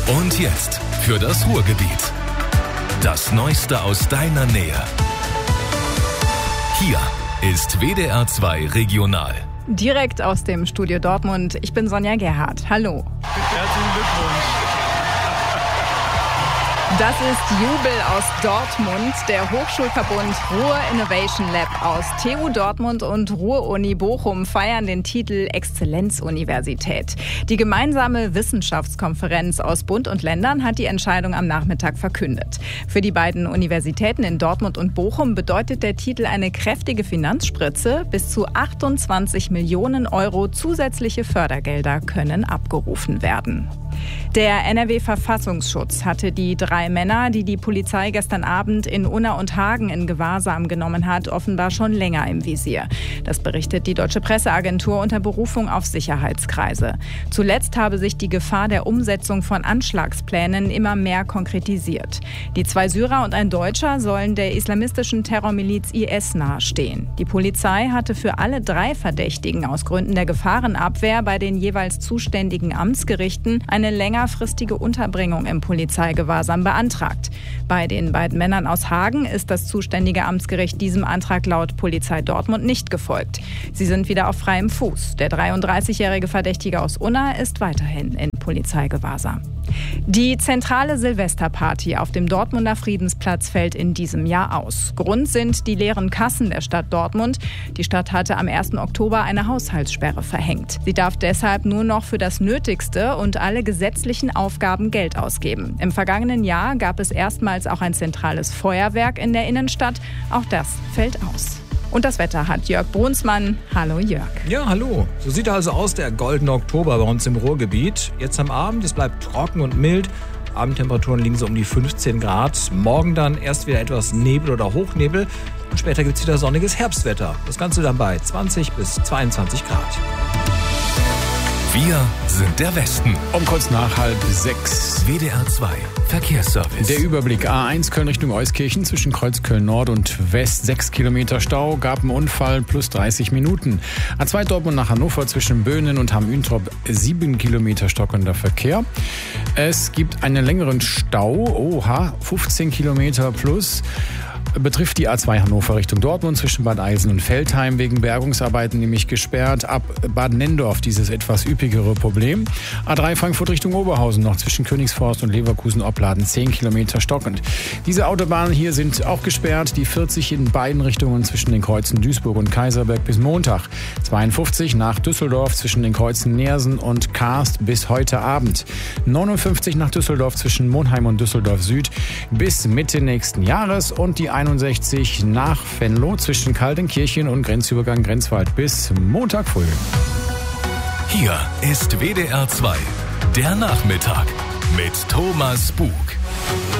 Und jetzt für das Ruhrgebiet. Das Neueste aus deiner Nähe. Hier ist WDR 2 Regional. Direkt aus dem Studio Dortmund. Ich bin Sonja Gerhardt. Hallo. Herzlichen Glückwunsch. Das ist Jubel aus Dortmund. Der Hochschulverbund Ruhr Innovation Lab aus TU Dortmund und Ruhr-Uni Bochum feiern den Titel Exzellenzuniversität. Die gemeinsame Wissenschaftskonferenz aus Bund und Ländern hat die Entscheidung am Nachmittag verkündet. Für die beiden Universitäten in Dortmund und Bochum bedeutet der Titel eine kräftige Finanzspritze. Bis zu 28 Millionen Euro zusätzliche Fördergelder können abgerufen werden. Der NRW-Verfassungsschutz hatte die 3 Männer, die die Polizei gestern Abend in Unna und Hagen in Gewahrsam genommen hat, offenbar schon länger im Visier. Das berichtet die Deutsche Presseagentur unter Berufung auf Sicherheitskreise. Zuletzt habe sich die Gefahr der Umsetzung von Anschlagsplänen immer mehr konkretisiert. Die 2 Syrer und ein Deutscher sollen der islamistischen Terrormiliz IS nahestehen. Die Polizei hatte für alle 3 Verdächtigen aus Gründen der Gefahrenabwehr bei den jeweils zuständigen Amtsgerichten eine längerfristige Unterbringung im Polizeigewahrsam beantragt. Bei den beiden Männern aus Hagen ist das zuständige Amtsgericht diesem Antrag laut Polizei Dortmund nicht gefolgt. Sie sind wieder auf freiem Fuß. Der 33-jährige Verdächtige aus Unna ist weiterhin in Polizeigewahrsam. Die zentrale Silvesterparty auf dem Dortmunder Friedensplatz fällt in diesem Jahr aus. Grund sind die leeren Kassen der Stadt Dortmund. Die Stadt hatte am 1. Oktober eine Haushaltssperre verhängt. Sie darf deshalb nur noch für das Nötigste und alle gesetzlichen Aufgaben Geld ausgeben. Im vergangenen Jahr gab es erstmals auch ein zentrales Feuerwerk in der Innenstadt. Auch das fällt aus. Und das Wetter hat Jörg Brunsmann. Hallo Jörg. Ja, hallo. So sieht also aus der goldene Oktober bei uns im Ruhrgebiet. Jetzt am Abend, es bleibt trocken und mild. Abendtemperaturen liegen so um die 15 Grad. Morgen dann erst wieder etwas Nebel oder Hochnebel. Und später gibt es wieder sonniges Herbstwetter. Das Ganze dann bei 20 bis 22 Grad. Wir sind der Westen. Um kurz nach 5:30. WDR 2 Verkehrsservice. Der Überblick: A1 Köln Richtung Euskirchen zwischen Kreuz Köln Nord und West 6 Kilometer Stau, gab einen Unfall plus 30 Minuten. A2 Dortmund nach Hannover zwischen Böhnen und Hamm-Üntrop 7 Kilometer stockender Verkehr. Es gibt einen längeren Stau, 15 Kilometer plus. Betrifft die A2 Hannover Richtung Dortmund zwischen Bad Eilsen und Veltheim wegen Bergungsarbeiten nämlich gesperrt. Ab Bad Nendorf dieses etwas üppigere Problem. A3 Frankfurt Richtung Oberhausen noch zwischen Königsforst und Leverkusen-Opladen 10 Kilometer stockend. Diese Autobahnen hier sind auch gesperrt. Die 40 in beiden Richtungen zwischen den Kreuzen Duisburg und Kaiserberg bis Montag. 52 nach Düsseldorf zwischen den Kreuzen Neersen und Karst bis heute Abend. 59 nach Düsseldorf zwischen Monheim und Düsseldorf Süd bis Mitte nächsten Jahres. Und die 61 nach Venlo zwischen Kaltenkirchen und Grenzübergang Grenzwald bis Montag früh. Hier ist WDR 2, der Nachmittag mit Thomas Bug.